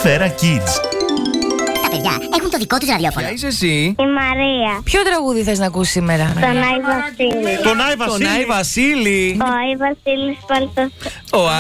Σφαίρα Kids. Τα παιδιά έχουν το δικό τους ραδιόφωνο. Ποια είσαι εσύ? Η Μαρία. Ποιο τραγούδι θες να ακούσεις σήμερα? Τον Άι Βασίλη. Τον Άι Βασίλη. Τον Άι Βασίλη. Ο Άι Βασίλης Παλτός. Ο